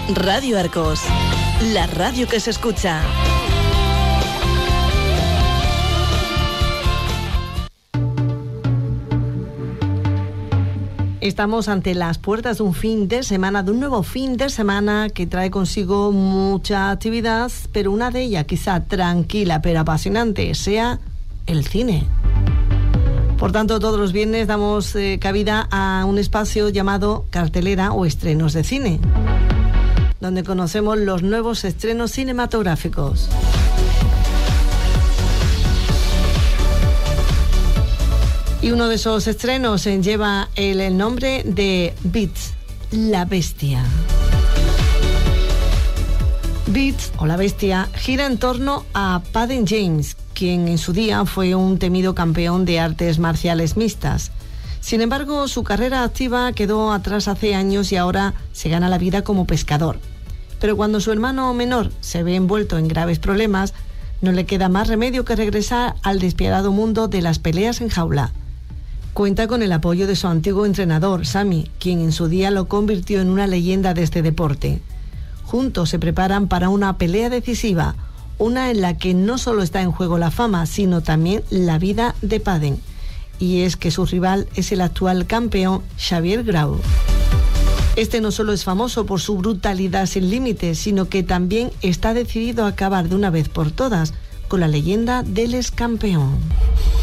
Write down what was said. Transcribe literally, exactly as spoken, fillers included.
Radio Arcos, la radio que se escucha. Estamos ante las puertas de un fin de semana, de un nuevo fin de semana que trae consigo mucha actividad, pero una de ellas, quizá tranquila pero apasionante, sea el cine. Por tanto, todos los viernes damos eh, cabida a un espacio llamado Cartelera o Estrenos de Cine, donde conocemos los nuevos estrenos cinematográficos. Y uno de esos estrenos lleva el, el nombre de Beast, la bestia. Beast, o la bestia, gira en torno a Padden James, quien en su día fue un temido campeón de artes marciales mixtas. Sin embargo, su carrera activa quedó atrás hace años y ahora se gana la vida como pescador. Pero cuando su hermano menor se ve envuelto en graves problemas, no le queda más remedio que regresar al despiadado mundo de las peleas en jaula. Cuenta con el apoyo de su antiguo entrenador, Sami, quien en su día lo convirtió en una leyenda de este deporte. Juntos se preparan para una pelea decisiva, una en la que no solo está en juego la fama, sino también la vida de Padden. Y es que su rival es el actual campeón, Xavier Grau. Este no solo es famoso por su brutalidad sin límites, sino que también está decidido a acabar de una vez por todas con la leyenda del ex campeón.